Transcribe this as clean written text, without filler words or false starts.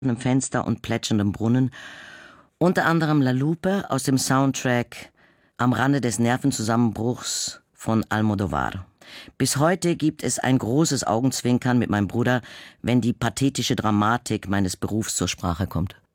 einem Fenster und plätschendem Brunnen. Unter anderem La Lupe aus dem Soundtrack Am Rande des Nervenzusammenbruchs von Almodovar. Bis heute gibt es ein großes Augenzwinkern mit meinem Bruder, wenn die pathetische Dramatik meines Berufs zur Sprache kommt.